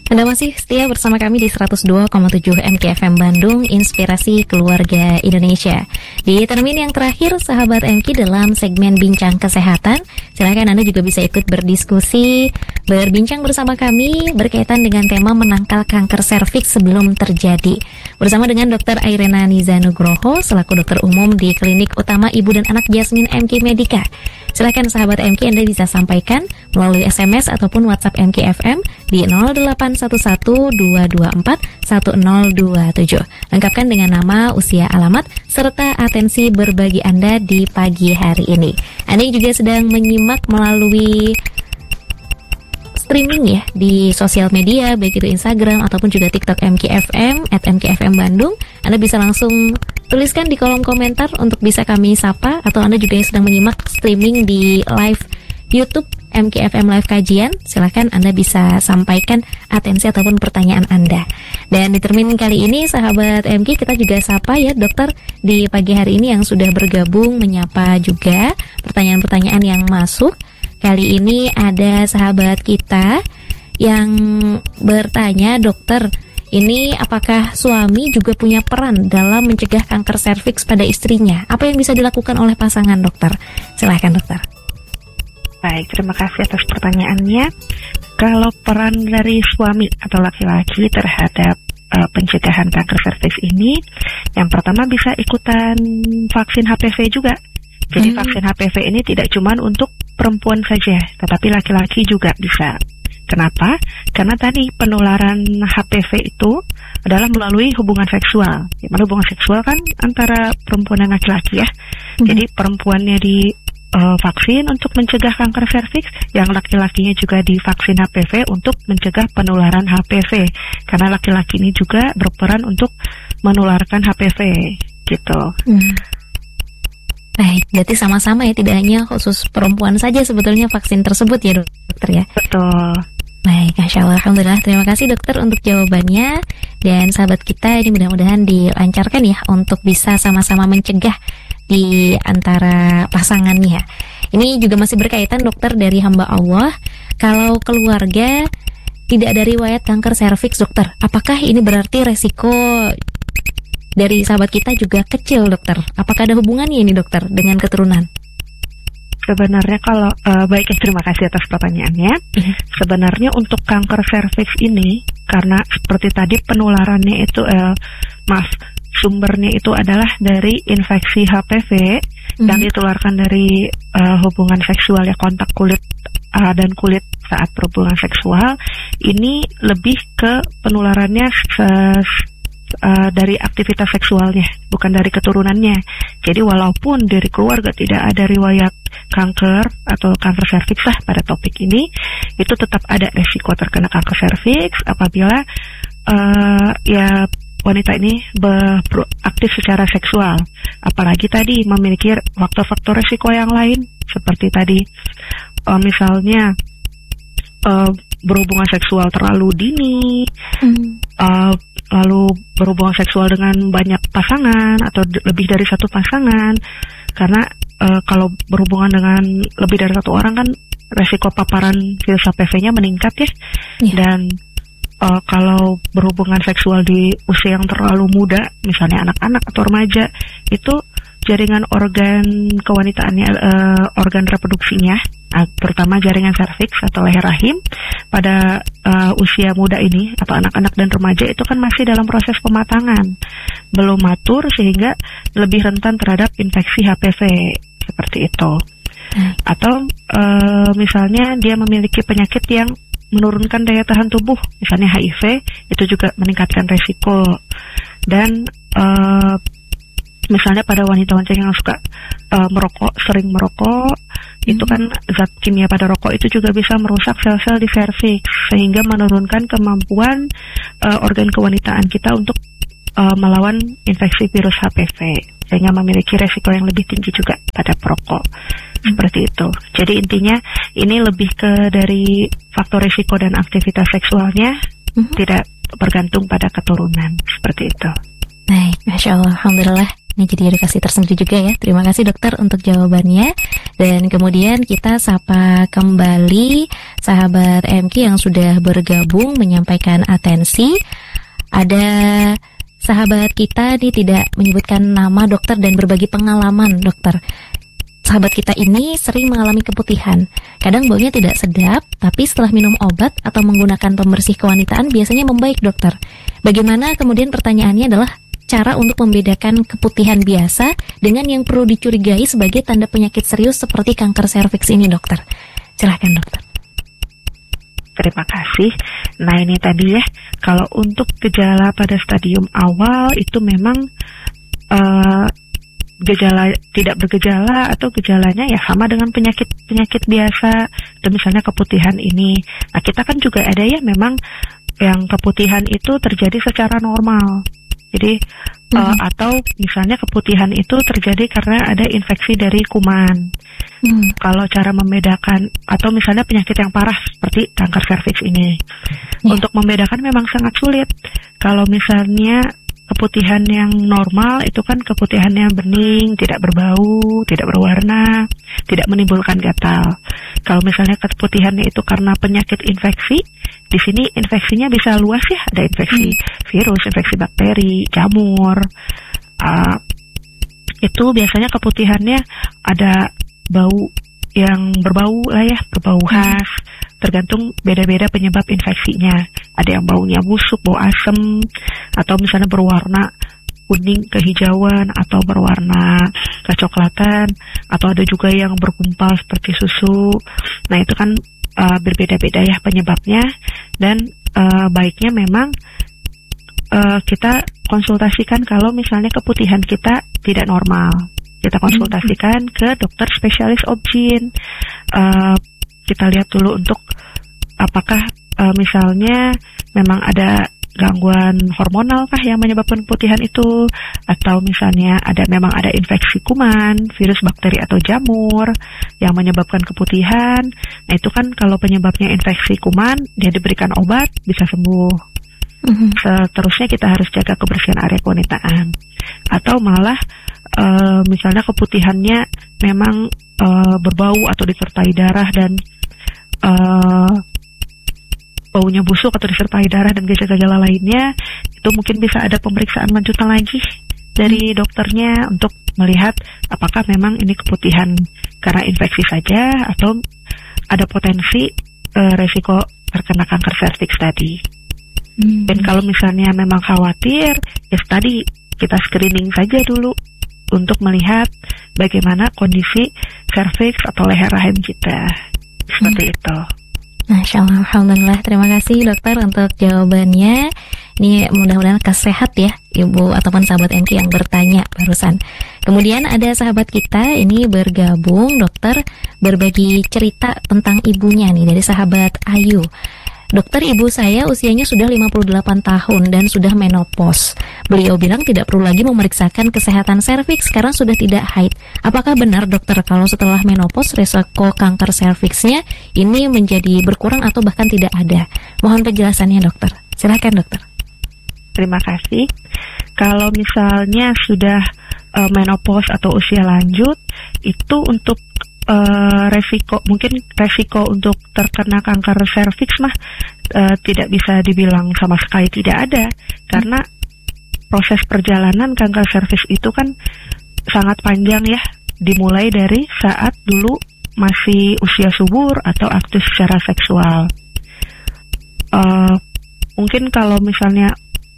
Anda masih setia bersama kami di 102,7 MKFM Bandung, Inspirasi Keluarga Indonesia. Di termin yang terakhir, sahabat MK, dalam segmen Bincang Kesehatan, silakan Anda juga bisa ikut berdiskusi, berbincang bersama kami berkaitan dengan tema menangkal kanker serviks sebelum terjadi. Bersama dengan Dr. Airena Niza Nugroho, selaku dokter umum di Klinik Utama Ibu dan Anak Jasmine MK Medika. Silakan sahabat MK, Anda bisa sampaikan melalui SMS ataupun WhatsApp MKFM di 0811-224-1027. Lengkapkan dengan nama, usia, alamat, serta atensi berbagi Anda di pagi hari ini. Anda juga sedang menyimak melalui streaming ya di sosial media, baik itu Instagram ataupun juga TikTok MKFM @MKFM Bandung. Anda bisa langsung tuliskan di kolom komentar untuk bisa kami sapa, atau Anda juga yang sedang menyimak streaming di live YouTube MKFM Live Kajian, silakan Anda bisa sampaikan atensi ataupun pertanyaan Anda. Dan di termin kali ini, sahabat MK, kita juga sapa ya dokter di pagi hari ini yang sudah bergabung, menyapa juga pertanyaan-pertanyaan yang masuk. Kali ini ada sahabat kita yang bertanya, dokter, ini apakah suami juga punya peran dalam mencegah kanker serviks pada istrinya? Apa yang bisa dilakukan oleh pasangan, dokter? Silahkan, dokter. Baik, terima kasih atas pertanyaannya. Kalau peran dari suami atau laki-laki terhadap pencegahan kanker serviks ini, yang pertama bisa ikutan vaksin HPV juga. Jadi vaksin HPV ini tidak cuma untuk perempuan saja, tetapi laki-laki juga bisa. Kenapa? Karena tadi penularan HPV itu adalah melalui hubungan seksual. Dimana hubungan seksual kan antara perempuan dan laki-laki ya. Jadi perempuannya di vaksin untuk mencegah kanker serviks, yang laki-lakinya juga divaksin HPV untuk mencegah penularan HPV. Karena laki-laki ini juga berperan untuk menularkan HPV gitu. Baik, berarti sama-sama ya, tidak hanya khusus perempuan saja sebetulnya vaksin tersebut ya dokter ya? Betul. Baik, Masya Allah, Alhamdulillah. Terima kasih dokter untuk jawabannya. Dan sahabat kita ini mudah-mudahan dilancarkan ya untuk bisa sama-sama mencegah di antara pasangannya. Ini juga masih berkaitan dokter dari hamba Allah. Kalau keluarga tidak ada riwayat kanker serviks dokter, apakah ini berarti resiko dari sahabat kita juga kecil dokter? Apakah ada hubungannya ini dokter dengan keturunan? Sebenarnya kalau baik, terima kasih atas pertanyaannya. Sebenarnya untuk kanker serviks ini, karena seperti tadi penularannya itu sumbernya itu adalah dari infeksi HPV yang ditularkan dari hubungan seksual ya, kontak kulit dan kulit saat berhubungan seksual. Ini lebih ke penularannya dari aktivitas seksualnya, bukan dari keturunannya. Jadi walaupun dari keluarga tidak ada riwayat kanker atau kanker serviks lah pada topik ini, itu tetap ada resiko terkena kanker serviks apabila ya wanita ini beraktif secara seksual. Apalagi tadi memiliki faktor-faktor resiko yang lain seperti tadi misalnya berhubungan seksual terlalu dini, lalu berhubungan seksual dengan banyak pasangan atau lebih dari satu pasangan. Karena kalau berhubungan dengan lebih dari satu orang kan resiko paparan virus HPV-nya meningkat ya. Dan kalau berhubungan seksual di usia yang terlalu muda, misalnya anak-anak atau remaja, itu jaringan organ kewanitaannya, organ reproduksinya, terutama jaringan serviks atau leher rahim pada usia muda ini atau anak-anak dan remaja itu kan masih dalam proses pematangan, belum matur sehingga lebih rentan terhadap infeksi HPV seperti itu. Atau misalnya dia memiliki penyakit yang menurunkan daya tahan tubuh, misalnya HIV, itu juga meningkatkan resiko. Dan misalnya pada wanita-wanita yang suka merokok, sering merokok, itu kan zat kimia pada rokok itu juga bisa merusak sel-sel di serviks sehingga menurunkan kemampuan organ kewanitaan kita untuk melawan infeksi virus HPV, sehingga memiliki resiko yang lebih tinggi juga pada perokok. Seperti itu. Jadi intinya ini lebih ke dari faktor risiko dan aktivitas seksualnya, tidak bergantung pada keturunan. Seperti itu. Baik, Masya Allah, Alhamdulillah. Ini jadi edukasi tersendiri juga ya. Terima kasih dokter untuk jawabannya. Dan kemudian kita sapa kembali sahabat MK yang sudah bergabung menyampaikan atensi. Ada sahabat kita nih tidak menyebutkan nama dokter dan berbagi pengalaman dokter. Sahabat kita ini sering mengalami keputihan. Kadang baunya tidak sedap, tapi setelah minum obat atau menggunakan pembersih kewanitaan biasanya membaik dokter. Bagaimana kemudian pertanyaannya adalah cara untuk membedakan keputihan biasa dengan yang perlu dicurigai sebagai tanda penyakit serius seperti kanker serviks ini dokter. Silahkan dokter. Terima kasih. Nah ini tadi ya, kalau untuk gejala pada stadium awal itu memang gejala tidak bergejala atau gejalanya ya sama dengan penyakit biasa, dan misalnya keputihan ini. Nah kita kan juga ada ya memang yang keputihan itu terjadi secara normal. Jadi atau misalnya keputihan itu terjadi karena ada infeksi dari kuman. Kalau cara membedakan atau misalnya penyakit yang parah seperti kanker serviks ini, untuk membedakan memang sangat sulit. Kalau misalnya keputihan yang normal itu kan keputihannya bening, tidak berbau, tidak berwarna, tidak menimbulkan gatal. Kalau misalnya keputihannya itu karena penyakit infeksi, di sini infeksinya bisa luas ya, ada infeksi virus, infeksi bakteri, jamur. Itu biasanya keputihannya ada bau yang berbau lah ya, berbau khas. Tergantung beda-beda penyebab infeksinya. Ada yang baunya busuk, bau asem, atau misalnya berwarna kuning kehijauan, atau berwarna kecoklatan, atau ada juga yang bergumpal seperti susu. Nah itu kan berbeda-beda ya penyebabnya, dan baiknya memang kita konsultasikan kalau misalnya keputihan kita tidak normal. Kita konsultasikan ke dokter spesialis objin. Kita lihat dulu untuk apakah misalnya memang ada gangguan hormonal kah yang menyebabkan keputihan itu, atau misalnya memang ada infeksi kuman, virus, bakteri, atau jamur yang menyebabkan keputihan. Nah itu kan kalau penyebabnya infeksi kuman, dia diberikan obat bisa sembuh. Seterusnya kita harus jaga kebersihan area kewanitaan. Atau malah misalnya keputihannya memang berbau atau disertai darah dan baunya busuk atau disertai darah dan gejala-gejala lainnya, itu mungkin bisa ada pemeriksaan lanjutan lagi dari dokternya untuk melihat apakah memang ini keputihan karena infeksi saja atau ada potensi resiko terkena kanker serviks tadi. Dan kalau misalnya memang khawatir, ya tadi kita screening saja dulu untuk melihat bagaimana kondisi serviks atau leher rahim kita. Seperti itu. Masya Allah, alhamdulillah. Terima kasih dokter untuk jawabannya. Ini mudah-mudahan sehat ya ibu ataupun sahabat MK yang bertanya barusan. Kemudian ada sahabat kita ini bergabung dokter berbagi cerita tentang ibunya nih dari sahabat Ayu. Dokter, ibu saya usianya sudah 58 tahun dan sudah menopause. Beliau bilang tidak perlu lagi memeriksakan kesehatan serviks karena sudah tidak haid. Apakah benar dokter kalau setelah menopause resiko kanker serviksnya ini menjadi berkurang atau bahkan tidak ada? Mohon penjelasannya dokter. Silakan dokter. Terima kasih. Kalau misalnya sudah menopause atau usia lanjut, itu untuk resiko untuk terkena kanker serviks mah tidak bisa dibilang sama sekali tidak ada, karena proses perjalanan kanker serviks itu kan sangat panjang ya, dimulai dari saat dulu masih usia subur atau aktif secara seksual. Mungkin kalau misalnya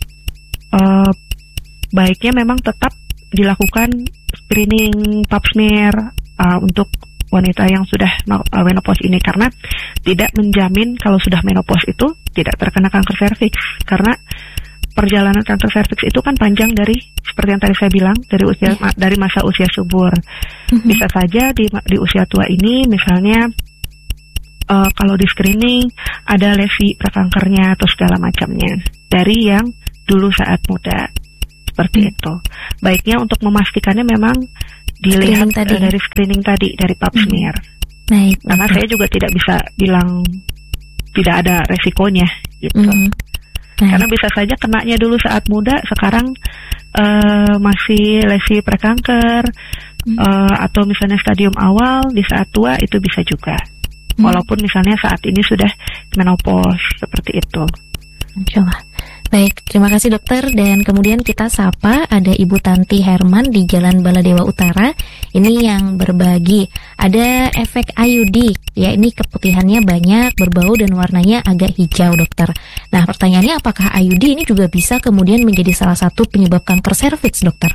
baiknya memang tetap dilakukan screening pap smear untuk wanita yang sudah menopause ini, karena tidak menjamin kalau sudah menopause itu tidak terkena kanker serviks, karena perjalanan kanker serviks itu kan panjang dari seperti yang tadi saya bilang dari masa usia subur. Bisa saja di usia tua ini misalnya kalau di screening ada lesi prakankernya atau segala macamnya dari yang dulu saat muda, seperti itu. Baiknya untuk memastikannya memang dilihat dari screening tadi, dari pap smear. Baik. Karena saya juga tidak bisa bilang tidak ada resikonya gitu. Karena bisa saja kenanya dulu saat muda, sekarang masih lesi prekanker atau misalnya stadium awal di saat tua itu bisa juga. Walaupun misalnya saat ini sudah menopause seperti itu. Insyaallah. Baik, terima kasih dokter. Dan kemudian kita sapa ada Ibu Tanti Herman di Jalan Baladewa Utara. Ini yang berbagi ada efek IUD. Ya, ini keputihannya banyak, berbau dan warnanya agak hijau dokter. Nah, pertanyaannya apakah IUD ini juga bisa kemudian menjadi salah satu penyebab kanker serviks dokter?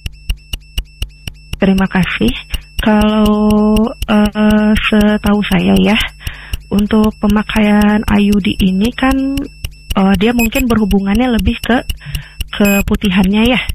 Terima kasih. Kalau setahu saya ya, untuk pemakaian IUD ini kan dia mungkin berhubungannya lebih ke keputihannya ya.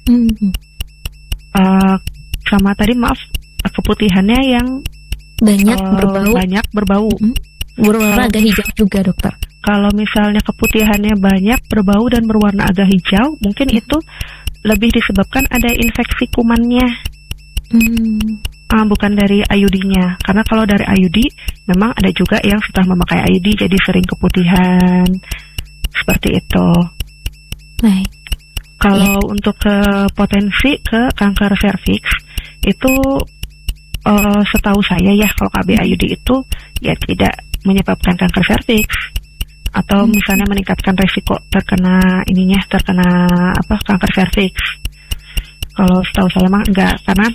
Sama tadi maaf, keputihannya yang banyak berbau. Berwarna agak hijau juga dokter. Kalau misalnya keputihannya banyak, berbau dan berwarna agak hijau, mungkin itu lebih disebabkan ada infeksi kumannya. Bukan dari IUD-nya. Karena kalau dari IUD memang ada juga yang setelah memakai IUD jadi sering keputihan seperti itu. Baik. Kalau untuk ke potensi ke kanker serviks itu setahu saya ya, kalau KB IUD itu ya tidak menyebabkan kanker serviks atau misalnya meningkatkan resiko terkena kanker serviks. Kalau setahu saya mah enggak, karena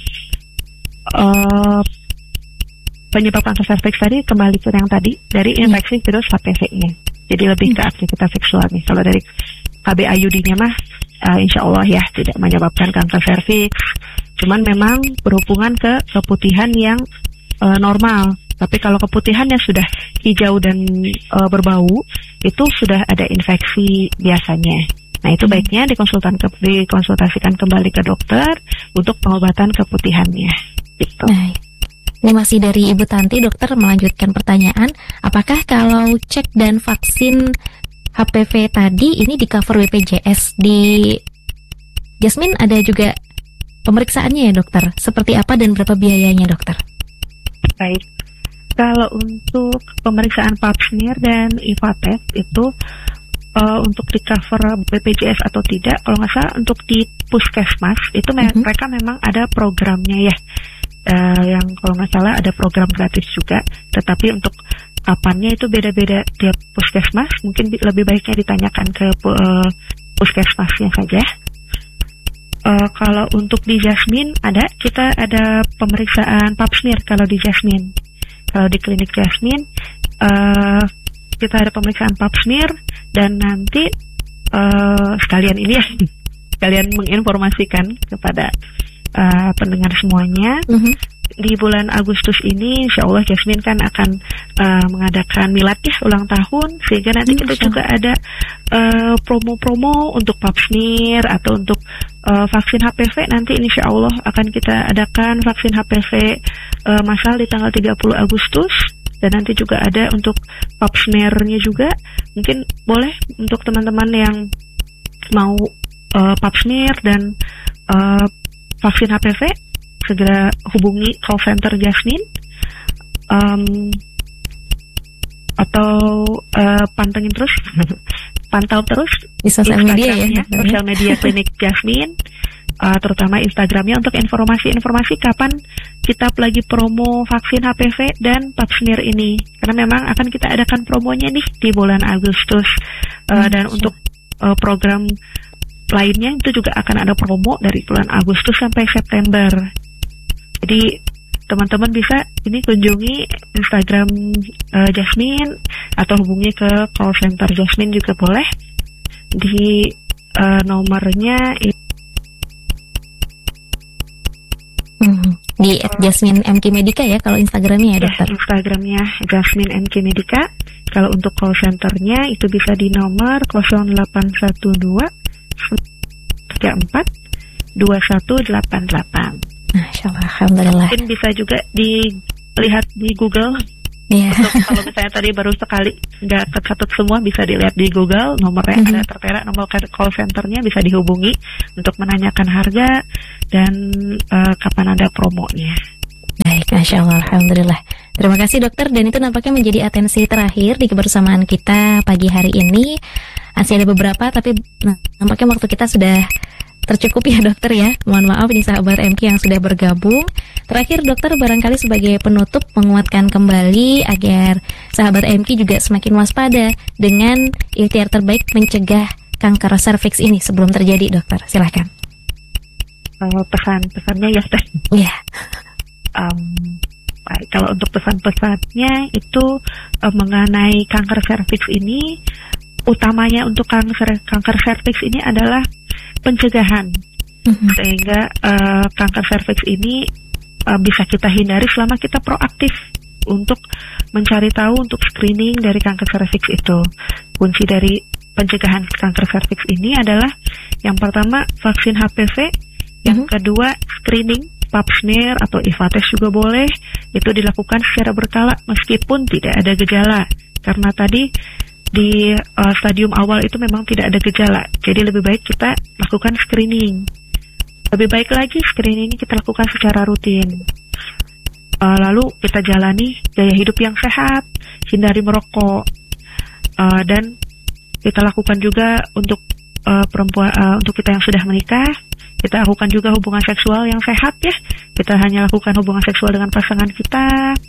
penyebab kanker serviks tadi kembali ke yang tadi dari infeksi virus HPV-nya. Jadi lebih ke aktivitas seksual nih. Kalau dari KB IUD-nya mah insya Allah ya tidak menyebabkan kanker serviks. Cuman memang berhubungan ke keputihan yang normal. Tapi kalau keputihannya sudah hijau dan berbau, itu sudah ada infeksi biasanya. Nah, itu baiknya dikonsultasikan kembali ke dokter untuk pengobatan keputihannya. Gitu. Baik. Ini masih dari Ibu Tanti, dokter melanjutkan pertanyaan, apakah kalau cek dan vaksin HPV tadi ini di cover BPJS? Di Jasmine ada juga pemeriksaannya ya dokter? Seperti apa dan berapa biayanya dokter? Baik. Kalau untuk pemeriksaan pap smear dan IVA-test itu untuk di cover BPJS atau tidak, kalau nggak salah untuk di puskesmas itu mereka memang ada programnya ya, yang kalau nggak salah ada program gratis juga, tetapi untuk kapannya itu beda-beda tiap puskesmas. Mungkin lebih baiknya ditanyakan ke puskesmasnya saja. Kalau untuk di Jasmine kita ada pemeriksaan pap smear kalau di Jasmine. Kalau di klinik Jasmine kita ada pemeriksaan pap smear dan nanti sekalian menginformasikan kepada pendengar semuanya. Di bulan Agustus ini insya Allah Jasmine kan akan mengadakan milad ya, ulang tahun, sehingga nanti kita juga ada promo-promo untuk pap smear atau untuk vaksin HPV. Nanti insya Allah akan kita adakan vaksin HPV massal di tanggal 30 Agustus. Dan nanti juga ada untuk pap smear-nya juga. Mungkin boleh untuk teman-teman yang mau pap smear dan vaksin HPV, segera hubungi call center Jasmine atau pantau terus di sosial media ya, sosial media klinik Jasmine, terutama Instagramnya untuk informasi-informasi kapan kita lagi promo vaksin HPV dan pap smear ini, karena memang akan kita adakan promonya nih di bulan Agustus. Dan untuk program lainnya itu juga akan ada promo dari bulan Agustus sampai September. Jadi teman-teman bisa ini kunjungi Instagram Jasmine atau hubungi ke call center Jasmine juga boleh. Di nomornya di @Jasmine MK Medica ya kalau Instagramnya ya dokter. Instagramnya Jasmine MK Medica. Kalau untuk call centernya itu bisa di nomor 0812 34 2188. Masya Allah, alhamdulillah. Mungkin bisa juga dilihat di Google. Yeah. Kalau misalnya tadi baru sekali nggak tercatat semua, bisa dilihat di Google, nomornya ada tertera, nomor call centernya bisa dihubungi untuk menanyakan harga dan kapan ada promonya. Baik, Masya Allah, alhamdulillah. Terima kasih dokter, dan itu nampaknya menjadi atensi terakhir di kebersamaan kita pagi hari ini. Masih ada beberapa, tapi nampaknya waktu kita sudah tercukupi ya dokter ya. Mohon maaf ini sahabat MK yang sudah bergabung. Terakhir dokter, barangkali sebagai penutup menguatkan kembali agar sahabat MK juga semakin waspada dengan ikhtiar terbaik mencegah kanker serviks ini sebelum terjadi, dokter. Silahkan. Pesan-pesannya ya teh. Iya. Kalau untuk pesan-pesannya itu mengenai kanker serviks ini, utamanya untuk kanker serviks ini adalah pencegahan, sehingga kanker serviks ini bisa kita hindari selama kita proaktif untuk mencari tahu, untuk screening dari kanker serviks itu. Kunci dari pencegahan kanker serviks ini adalah yang pertama vaksin HPV, yang kedua screening pap smear atau IVA test juga boleh, itu dilakukan secara berkala meskipun tidak ada gejala, karena tadi di stadium awal itu memang tidak ada gejala, jadi lebih baik kita lakukan screening. Lebih baik lagi screening ini kita lakukan secara rutin. Lalu kita jalani gaya hidup yang sehat, hindari merokok, dan kita lakukan juga untuk perempuan, untuk kita yang sudah menikah, kita lakukan juga hubungan seksual yang sehat ya. Kita hanya lakukan hubungan seksual dengan pasangan kita,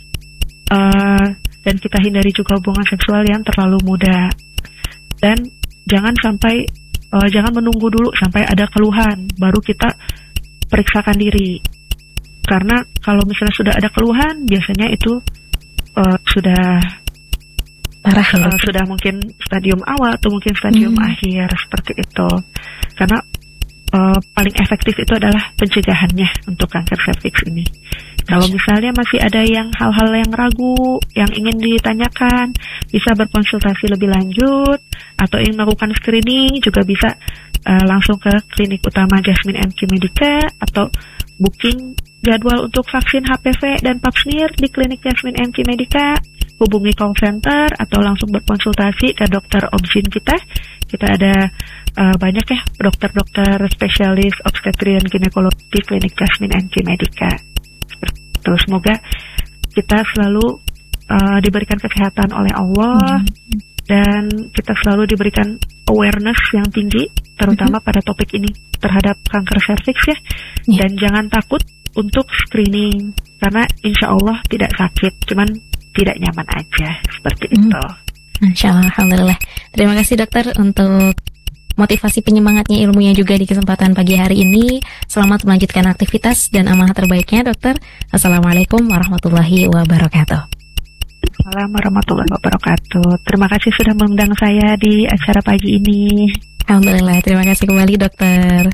dan kita hindari juga hubungan seksual yang terlalu muda. Dan jangan menunggu dulu sampai ada keluhan baru kita periksakan diri. Karena kalau misalnya sudah ada keluhan, biasanya itu sudah parah ya, sudah mungkin stadium awal atau mungkin stadium akhir seperti itu. Karena paling efektif itu adalah pencegahannya untuk kanker serviks ini. Kalau misalnya masih ada hal-hal yang ragu, yang ingin ditanyakan, bisa berkonsultasi lebih lanjut, atau ingin melakukan screening juga bisa langsung ke klinik utama Jasmine MK Medica, atau booking jadwal untuk vaksin HPV dan pap smear di klinik Jasmine MK Medica, hubungi call center, atau langsung berkonsultasi ke dokter obgyn kita. Kita ada banyak ya dokter-dokter spesialis obstetrian ginekologi di klinik Jasmine MK Medica. Terus semoga kita selalu diberikan kesehatan oleh Allah, dan kita selalu diberikan awareness yang tinggi, terutama pada topik ini terhadap kanker serviks ya. Dan jangan takut untuk screening, karena insya Allah tidak sakit, cuman tidak nyaman aja, seperti itu. Masya Allah, alhamdulillah. Terima kasih dokter untuk motivasi penyemangatnya, ilmunya juga di kesempatan pagi hari ini. Selamat melanjutkan aktivitas dan amanah terbaiknya dokter. Assalamualaikum warahmatullahi wabarakatuh. Assalamualaikum warahmatullahi wabarakatuh. Terima kasih sudah mengundang saya di acara pagi ini. Alhamdulillah, terima kasih kembali dokter.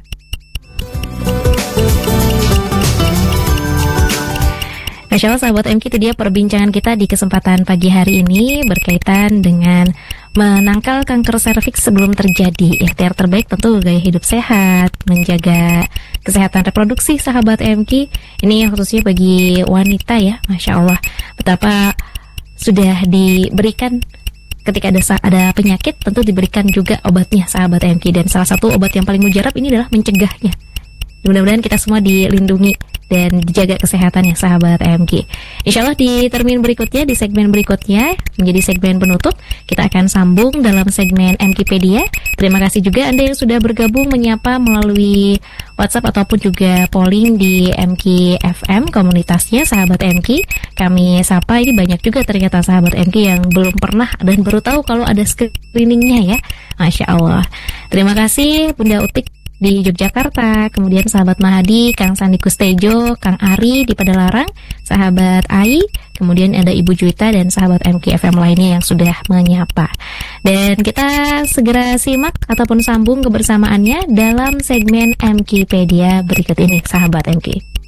Masya Allah sahabat MK, itu dia perbincangan kita di kesempatan pagi hari ini berkaitan dengan menangkal kanker serviks sebelum terjadi. Ikhtiar terbaik tentu gaya hidup sehat, menjaga kesehatan reproduksi sahabat MK. Ini yang khususnya bagi wanita ya, Masya Allah. Betapa sudah diberikan ketika ada penyakit, tentu diberikan juga obatnya sahabat MK. Dan salah satu obat yang paling mujarab ini adalah mencegahnya. Mudah-mudahan kita semua dilindungi dan dijaga kesehatannya sahabat MK. Insya Allah di termin berikutnya, di segmen berikutnya menjadi segmen penutup, kita akan sambung dalam segmen MKpedia. Terima kasih juga Anda yang sudah bergabung menyapa melalui WhatsApp ataupun juga polling di MK FM komunitasnya sahabat MK. Kami sapa, ini banyak juga ternyata sahabat MK yang belum pernah dan baru tahu kalau ada screeningnya ya. Masya Allah. Terima kasih Bunda Utik di Yogyakarta, kemudian sahabat Mahadi, Kang Sandi Kustejo, Kang Ari di Padalarang, sahabat Ai, kemudian ada Ibu Juwita dan sahabat MK FM lainnya yang sudah menyapa. Dan kita segera simak ataupun sambung kebersamaannya dalam segmen MKpedia berikut ini sahabat MK.